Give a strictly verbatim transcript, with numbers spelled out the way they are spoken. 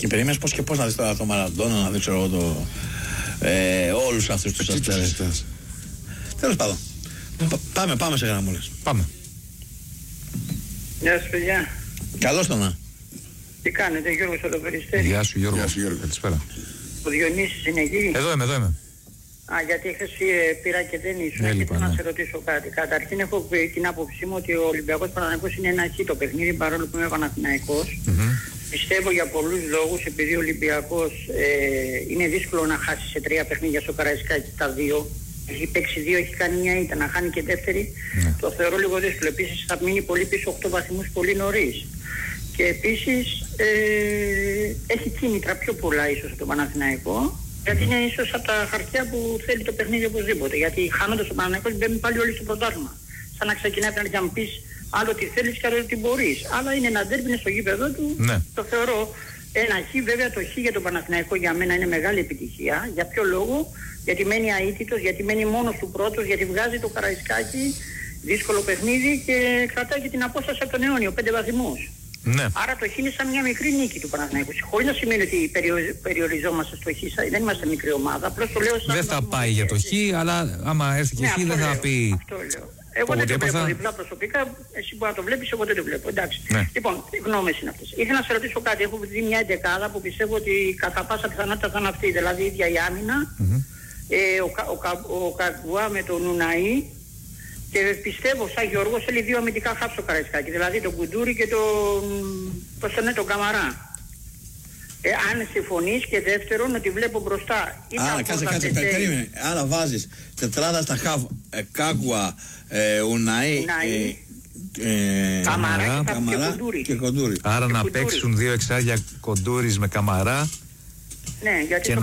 Και περίμενες πώς και πώς να δεις τώρα το Μαραντόνα, να δεις ξέρω εγώ το. Ε, όλους αυτούς τους αστέρες. Τέλος πάντων. Πα, πάμε, πάμε σε γραμμούλες. Πάμε. Γεια σας παιδιά. Καλώς το να. Τι κάνετε, Γιώργος από το Περιστέρι? Γεια σου Γιώργο. Γεια σου Γιώργο. Καλησπέρα. Ο Διονύσης είναι εκεί? Εδώ είμαι, εδώ είμαι. Α, γιατί χθες πήρα και δεν ήσουν. Ναι, και λοιπόν, θέλω ναι. να σε ρωτήσω κάτι. Καταρχήν έχω την άποψή μου ότι ο Ολυμπιακός Παναθηναϊκός είναι ένα χ το παιχνίδι, παρόλο που είμαι Παναθηναϊκός. Mm-hmm. Πιστεύω για πολλούς λόγους, επειδή ο Ολυμπιακός ε, είναι δύσκολο να χάσει σε τρία παιχνίδια στο Καραϊσκάκι τα δύο. Έχει παίξει δύο, έχει κάνει μια ήττα, να χάνει και δεύτερη. Mm. Το θεωρώ λίγο δύσκολο. Επίσης θα μείνει πολύ πίσω οκτώ βαθμούς πολύ νωρίς. Και επίσης ε, έχει κίνητρα πιο πολλά ίσως από το Παναθηναϊκό. Γιατί είναι ίσως από τα χαρτιά που θέλει το παιχνίδι οπωσδήποτε. Γιατί χάνοντας το Παναθηναϊκό μπαίνουν πάλι όλοι στο πρωτάθλημα. Σαν να ξεκινάει πριν να μου πεις άλλο τι θέλεις και άλλο τι μπορείς. Αλλά είναι ένα ντέρμπι, είναι στο γήπεδο του. Ναι. Το θεωρώ ένα χ. Βέβαια το χ για τον Παναθηναϊκό για μένα είναι μεγάλη επιτυχία. Για ποιο λόγο? Γιατί μένει αίτητος, γιατί μένει μόνος του πρώτος, γιατί βγάζει το Καραϊσκάκι δύσκολο παιχνίδι και κρατάει και την απόσταση από τον αιώνιο, πέντε βαθμούς. Ναι. Άρα το χ είναι σαν μια μικρή νίκη του Παναθηναϊκού. Χωρίς να σημαίνει ότι περιο- περιοριζόμαστε στο χ, δεν είμαστε μικρή ομάδα. Απλώς το λέω σαν. Δεν θα πάει για το χ, αλλά άμα έρθει και ναι, χ δεν θα λέω, πει. Αυτό λέω. Εγώ δεν το έπαθα... βλέπω διπλά προσωπικά, εσύ μπορεί να το βλέπεις, εγώ δεν το βλέπω. Εντάξει. Ναι. Λοιπόν, οι γνώμες είναι αυτές. Ήθελα να σε ρωτήσω κάτι. Έχω δει μια εντεκάδα που πιστεύω ότι κατά πάσα πιθανότητα θα είναι αυτή. Δηλαδή η ίδια η άμυνα, Mm-hmm. ε, ο, ο, ο, ο Καγκουά με τον Νουναή. Και πιστεύω, σαν Γιώργος, θέλει δύο αμυντικά χάψο Καραϊσκάκι. Δηλαδή τον Κουντούρη και τον. Πώς είναι, τον Καμαρά. Ε, αν συμφωνείς, και δεύτερον, ότι βλέπω μπροστά. Άρα, κάτσε, κάτσε, περίμενε. Άρα βάζεις τετράδα στα χαβ, ε, Κάκουα, ε, Ουναή, ε, ε, Καμαρά, Καμαρά και Κοντούρη. Και Κοντούρη. Άρα και να Κουντούρη. παίξουν δύο εξάρια Κοντούρης με Καμαρά. Ναι, γιατί και